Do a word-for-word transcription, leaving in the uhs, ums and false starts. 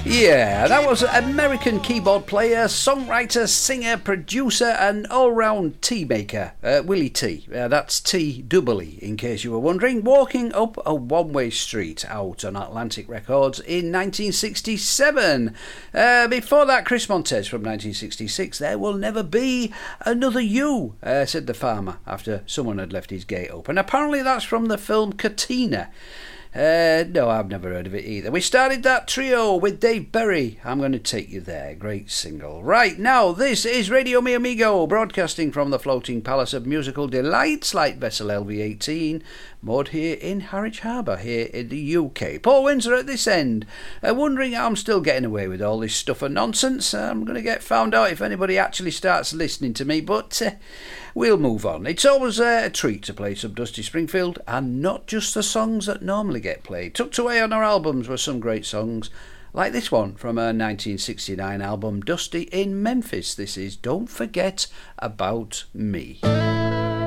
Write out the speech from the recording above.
Yeah, that was American keyboard player, songwriter, singer, producer and all-round tea maker, uh, Willie T. Uh, that's T double E, in case you were wondering, walking up a one-way street out on Atlantic Records in nineteen sixty-seven. Uh, before that, Chris Montez from nineteen sixty-six, There Will Never Be Another You, uh, said the farmer after someone had left his gate open. Apparently that's from the film Katina. Uh, no, I've never heard of it either. We started that trio with Dave Berry, I'm Going to Take You There. Great single. Right, now this is Radio Mi Amigo, broadcasting from the floating palace of musical delights like vessel L V eighteen, moored here in Harwich Harbour, here in the U K. Paul Windsor at this end, uh, wondering how I'm still getting away with all this stuff and nonsense. I'm going to get found out if anybody actually starts listening to me, but uh, we'll move on. It's always uh, a treat to play some Dusty Springfield, and not just the songs that normally get played. Tucked away on our albums were some great songs, like this one from her nineteen sixty-nine album Dusty in Memphis. This is Don't Forget About Me.